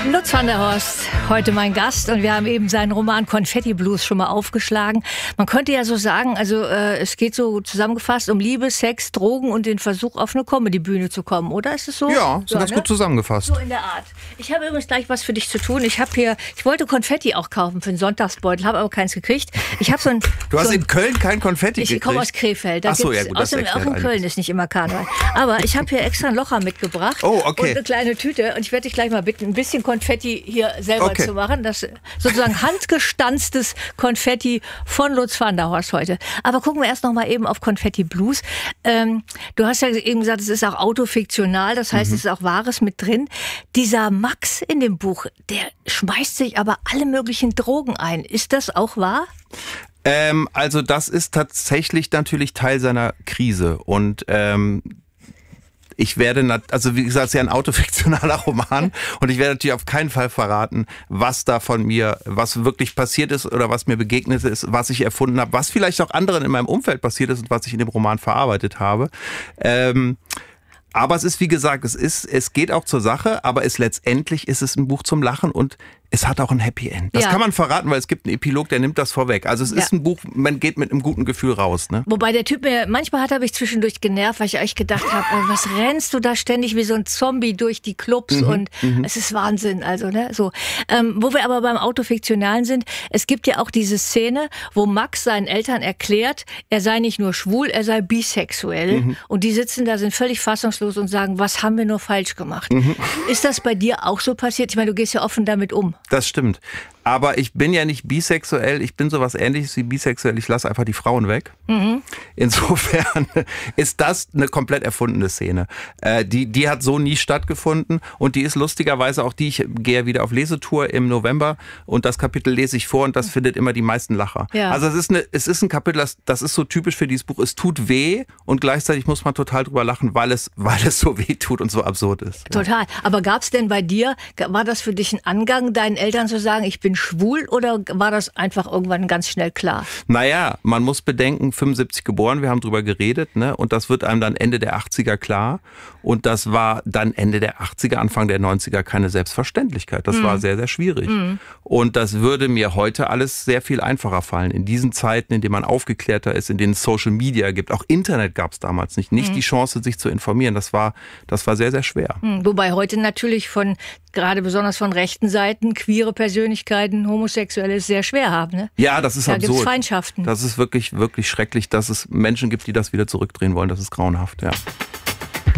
Lutz van der Horst, heute mein Gast, und wir haben eben seinen Roman Konfetti Blues schon mal aufgeschlagen. Man könnte ja so sagen, also es geht so zusammengefasst um Liebe, Sex, Drogen und den Versuch, auf eine Comedy-Bühne zu kommen, oder? Ist es so? Ja, so ganz gut zusammengefasst. So in der Art. Ich habe übrigens gleich was für dich zu tun. Ich wollte Konfetti auch kaufen für den Sonntagsbeutel, habe aber keins gekriegt. Ich habe Du hast in Köln kein Konfetti gekriegt? Ich komme aus Krefeld. Ach so, ja gut, außerdem auch in Köln ist nicht immer Karneval. Aber ich habe hier extra ein Locher mitgebracht und eine kleine Tüte, und ich werde dich gleich mal bitten, ein bisschen Konfetti hier selber zu machen. Das sozusagen handgestanztes Konfetti von Lutz van der Horst heute. Aber gucken wir erst noch mal eben auf Konfetti Blues. Du hast ja eben gesagt, es ist auch autofiktional, das heißt, es ist auch Wahres mit drin. Dieser Max in dem Buch, der schmeißt sich aber alle möglichen Drogen ein. Ist das auch wahr? Also das ist tatsächlich natürlich Teil seiner Krise, und ich werde, also wie gesagt, es ist ja ein autofiktionaler Roman, und ich werde natürlich auf keinen Fall verraten, was da von mir, was wirklich passiert ist oder was mir begegnet ist, was ich erfunden habe, was vielleicht auch anderen in meinem Umfeld passiert ist und was ich in dem Roman verarbeitet habe. Aber es ist, wie gesagt, es geht auch zur Sache, aber letztendlich ist es ein Buch zum Lachen, und es hat auch ein Happy End. Das kann man verraten, weil es gibt einen Epilog, der nimmt das vorweg. Also es ist ein Buch, man geht mit einem guten Gefühl raus. Ne? Wobei der Typ manchmal hat er mich zwischendurch genervt, weil ich euch gedacht habe, was rennst du da ständig wie so ein Zombie durch die Clubs, und es ist Wahnsinn. Also, ne, so. Wo wir aber beim Autofiktionalen sind, es gibt ja auch diese Szene, wo Max seinen Eltern erklärt, er sei nicht nur schwul, er sei bisexuell. Und die sitzen da, sind völlig fassungslos und sagen, was haben wir nur falsch gemacht? Ist das bei dir auch so passiert? Ich meine, du gehst ja offen damit um. Das stimmt. Aber ich bin ja nicht bisexuell, ich bin sowas Ähnliches wie bisexuell, ich lasse einfach die Frauen weg. Insofern ist das eine komplett erfundene Szene. Die hat so nie stattgefunden, und die ist lustigerweise auch ich gehe wieder auf Lesetour im November, und das Kapitel lese ich vor, und das findet immer die meisten Lacher. Ja. Also es ist ein Kapitel, das ist so typisch für dieses Buch, es tut weh, und gleichzeitig muss man total drüber lachen, weil es so weh tut und so absurd ist. Total. Aber gab es denn bei dir, war das für dich ein Angang, deinen Eltern zu sagen, ich bin schwul, oder war das einfach irgendwann ganz schnell klar? Naja, man muss bedenken, 75 geboren, wir haben drüber geredet, ne? Und das wird einem dann Ende der 80er klar. Und das war dann Ende der 80er, Anfang der 90er keine Selbstverständlichkeit. Das war sehr, sehr schwierig. Und das würde mir heute alles sehr viel einfacher fallen. In diesen Zeiten, in denen man aufgeklärter ist, in denen es Social Media gibt, auch Internet gab es damals nicht die Chance, sich zu informieren. Das war sehr, sehr schwer. Wobei heute natürlich gerade besonders von rechten Seiten, queere Persönlichkeiten, Homosexuelle es sehr schwer haben. Ne? Ja, das ist absurd. Da gibt es Feindschaften. Das ist wirklich, wirklich schrecklich, dass es Menschen gibt, die das wieder zurückdrehen wollen. Das ist grauenhaft, ja.